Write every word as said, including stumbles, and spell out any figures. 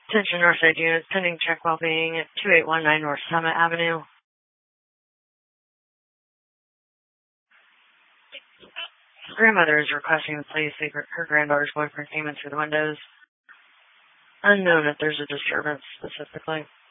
Attention Northside units, pending check well-being at two eight one nine North Summit Avenue. Grandmother is requesting the police leave her, her granddaughter's boyfriend came in through the windows. Unknown if there's a disturbance specifically.